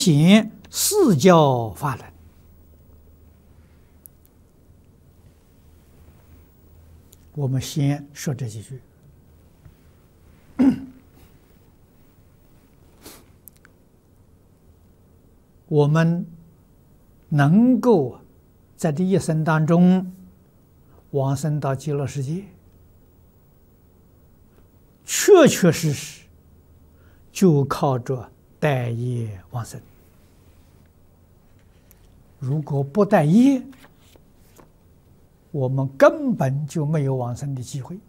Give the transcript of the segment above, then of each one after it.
行四教法人。我们先说这几句。我们能够在这一生当中往生到极乐世界，确确实实就靠着带业往生。如果不带业，我们根本就没有往生的机会。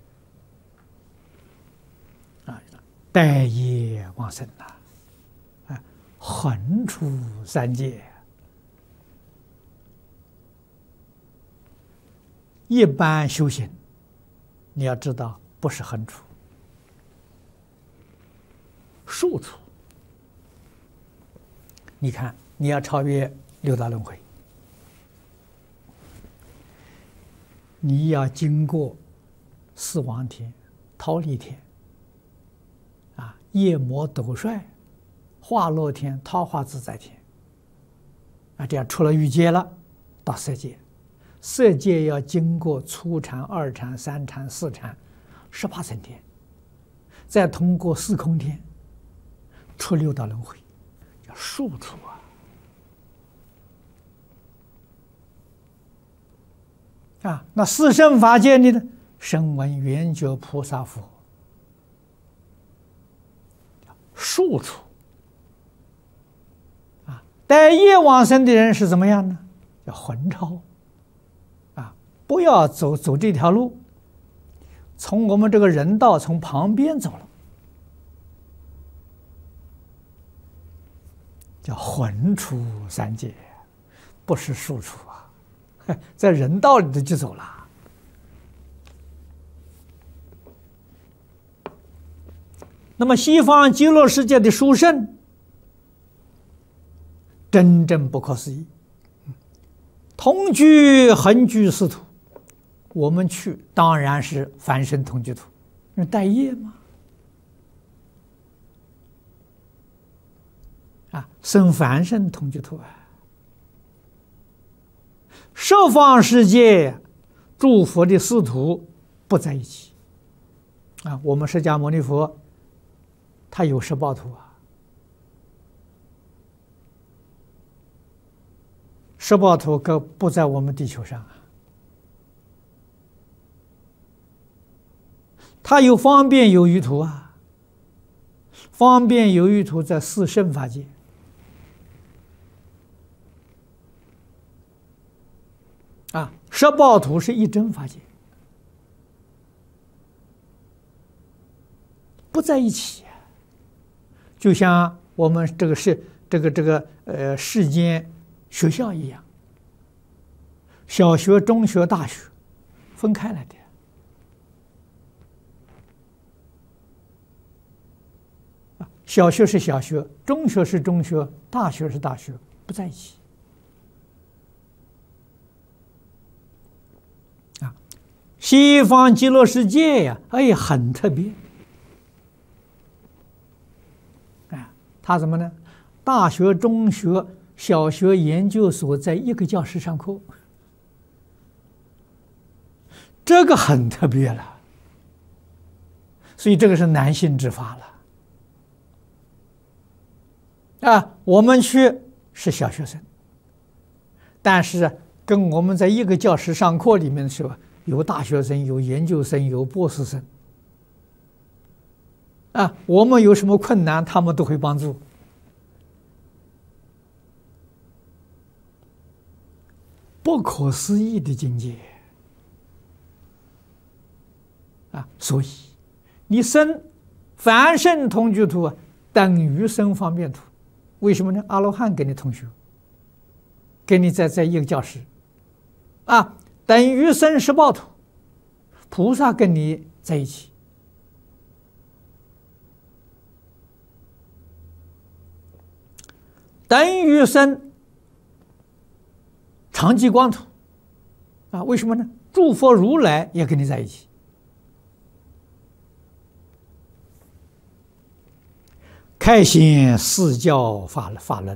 带业往生呐，横出三界。一般修行，你要知道，不是横出，竖出。你看，你要超越六道轮回，你要经过四王天、忉利天、夜魔斗帅、化乐天、桃花自在天，这样出了欲界了，到色界。色界要经过初禅、二禅、三禅、四禅，18层天，再通过四空天，出六道轮回，叫数出那四圣法界里呢，声闻缘觉菩萨佛，数出。带业往生的人是怎么样呢？叫横超。不要走这条路，从我们这个人道从旁边走了，叫横出三界，不是竖出在人道里头就走了。那么西方极乐世界的殊胜，真正不可思议，同居横居四土。我们去当然是凡圣同居土，因为带业嘛。生凡圣同居土十方世界诸佛的四土不在一起我们释迦牟尼佛他有18土18土可不在我们地球上他有方便有余土方便有余土在四圣法界18土是一真法界，不在一起就像我们这个世间学校一样，小学、中学、大学分开来的。小学是小学，中学是中学，大学是大学，不在一起。西方极乐世界呀，很特别。他怎么呢？大学、中学、小学、研究所在一个教室上课，这个很特别了。所以这个是难信之法了。我们去是小学生，但是跟我们在一个教室上课里面的时候，有大学生，有研究生，有博士生。我们有什么困难，他们都会帮助。不可思议的境界所以你生凡圣同居土等于生方便土。为什么呢？阿罗汉跟你同学，跟你在一个教室等于生18土，菩萨跟你在一起，等于生常寂光土为什么呢？诸佛如来也跟你在一起。 开显四教法论。